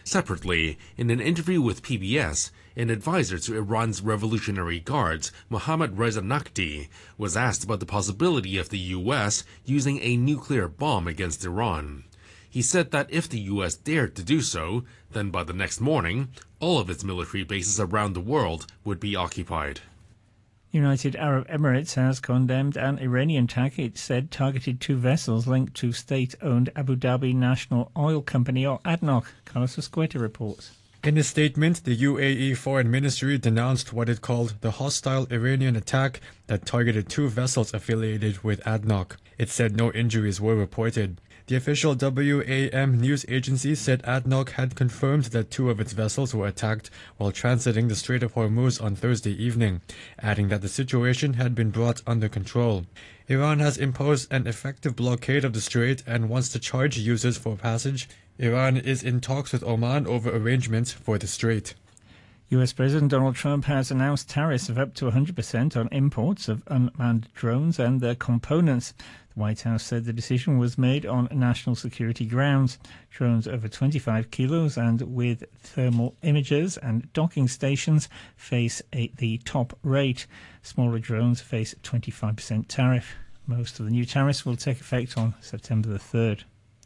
Separately, in an interview with PBS, an advisor to Iran's Revolutionary Guards, Mohammad Reza Naqvi, was asked about the possibility of the U.S. using a nuclear bomb against Iran. He said that if the U.S. dared to do so, then by the next morning, all of its military bases around the world would be occupied. United Arab Emirates has condemned an Iranian attack it said targeted 2 vessels linked to state-owned Abu Dhabi National Oil Company, or ADNOC. Carlos Escueta reports. In a statement, the UAE Foreign Ministry denounced what it called the hostile Iranian attack that targeted 2 vessels affiliated with ADNOC. It said no injuries were reported. The official WAM news agency said ADNOC had confirmed that 2 of its vessels were attacked while transiting the Strait of Hormuz on Thursday evening, adding that the situation had been brought under control. Iran has imposed an effective blockade of the strait and wants to charge users for passage. Iran is in talks with Oman over arrangements for the strait. US President Donald Trump has announced tariffs of up to 100% on imports of unmanned drones and their components. The White House said the decision was made on national security grounds. Drones over 25 kilos and with thermal imagers and docking stations face the top rate. Smaller drones face a 25% tariff. Most of the new tariffs will take effect on September the 3rd.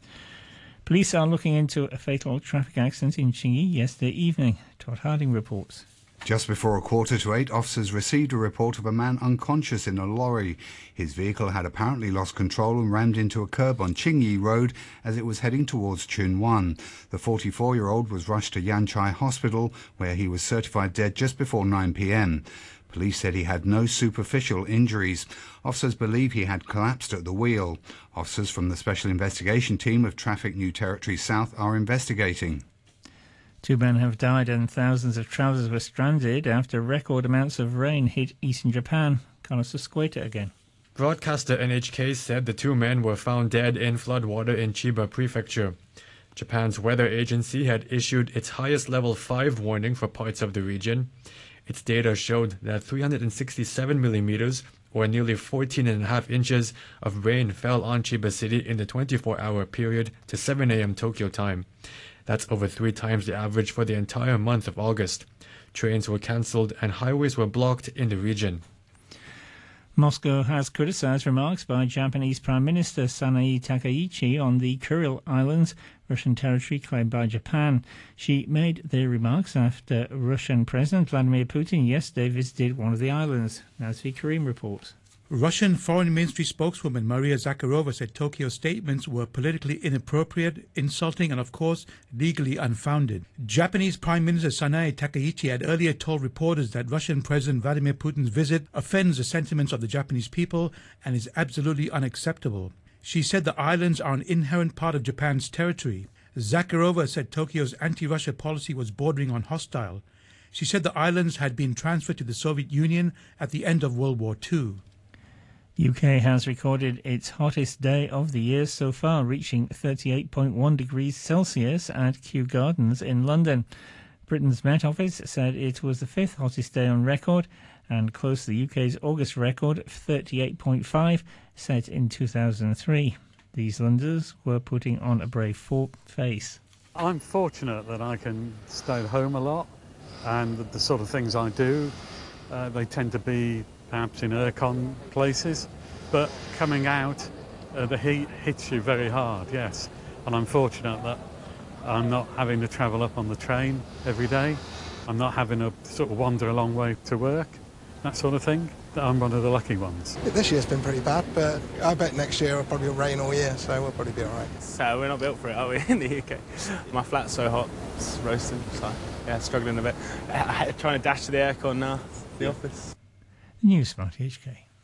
Police are looking into a fatal traffic accident in Chinyi yesterday evening. Todd Harding reports. Just before 7:45, officers received a report of a man unconscious in a lorry. His vehicle had apparently lost control and rammed into a curb on Qingyi Road as it was heading towards Chunwan. The 44-year-old was rushed to Yanchai Hospital, where he was certified dead just before 9 p.m. Police said he had no superficial injuries. Officers believe he had collapsed at the wheel. Officers from the Special Investigation Team of Traffic New Territories South are investigating. 2 men have died and thousands of travellers were stranded after record amounts of rain hit eastern Japan. Carlos Escueta again. Broadcaster NHK said the 2 men were found dead in floodwater in Chiba Prefecture. Japan's weather agency had issued its highest level 5 warning for parts of the region. Its data showed that 367 millimeters, or nearly 14.5 inches, of rain fell on Chiba City in the 24-hour period to 7 a.m. Tokyo time. That's over 3 times the average for the entire month of August. Trains were cancelled and highways were blocked in the region. Moscow has criticized remarks by Japanese Prime Minister Sanae Takaichi on the Kuril Islands, Russian territory claimed by Japan. She made the remarks after Russian President Vladimir Putin yesterday visited one of the islands. Nazvi Karim reports. Russian Foreign Ministry spokeswoman Maria Zakharova said Tokyo's statements were politically inappropriate, insulting and, of course, legally unfounded. Japanese Prime Minister Sanae Takaichi had earlier told reporters that Russian President Vladimir Putin's visit offends the sentiments of the Japanese people and is absolutely unacceptable. She said the islands are an inherent part of Japan's territory. Zakharova said Tokyo's anti-Russia policy was bordering on hostile. She said the islands had been transferred to the Soviet Union at the end of World War II. The UK has recorded its hottest day of the year so far, reaching 38.1 degrees Celsius at Kew Gardens in London. Britain's Met Office said it was the 5th hottest day on record and close to the UK's August record of 38.5 set in 2003. These Londoners were putting on a brave face. I'm fortunate that I can stay at home a lot, and the sort of things I do, they tend to be perhaps in aircon places, but coming out, the heat hits you very hard, yes. And I'm fortunate that I'm not having to travel up on the train every day. I'm not having to sort of wander a long way to work, that sort of thing. I'm one of the lucky ones. This year's been pretty bad, but I bet next year it'll probably rain all year, so we'll probably be all right. So we're not built for it, are we, in the UK? My flat's so hot, it's roasting, so yeah, struggling a bit. Trying to dash to the aircon now, the office. News Smart HK.